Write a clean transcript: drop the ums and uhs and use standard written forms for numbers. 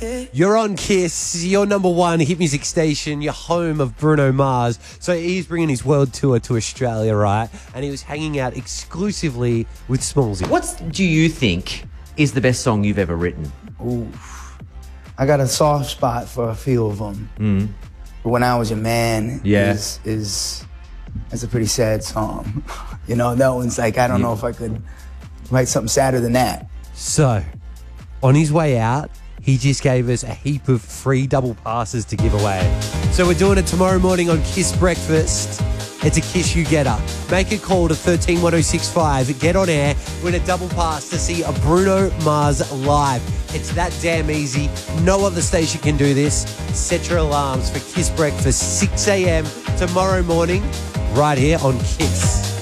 You're on Kiss, your number one hit music station, your home of Bruno Mars. So he's bringing his world tour to Australia, right? And he was hanging out exclusively with Smallzy. What do you think is the best song you've ever written? Ooh, I got a soft spot for a few of them. When I Was Your Man is a pretty sad song. You know, that one's like, I don't know if I could write something sadder than that. So, on his way out, he just gave us a heap of free double passes to give away. So we're doing it tomorrow morning on Kiss Breakfast. It's a Kiss You Getter. Make a call to 131065. Get on air. Win a double pass to see a Bruno Mars live. It's that damn easy. No other station can do this. Set your alarms for Kiss Breakfast, 6 a.m. tomorrow morning, right here on Kiss.